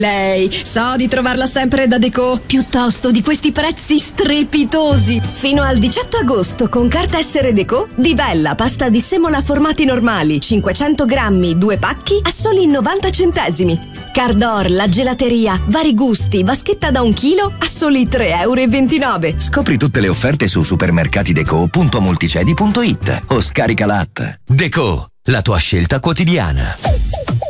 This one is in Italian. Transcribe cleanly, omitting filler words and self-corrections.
Lei, so di trovarla sempre da Deco, piuttosto di questi prezzi strepitosi. Fino al 18 agosto con carta essere Deco, Di Bella pasta di semola formati normali, 500 grammi, 2 pacchi a soli 90 centesimi. Cardor, la gelateria, vari gusti, vaschetta da 1 chilo a soli 3,29 €. Scopri tutte le offerte su supermercatideco.multicedi.it o scarica l'app. Deco, la tua scelta quotidiana.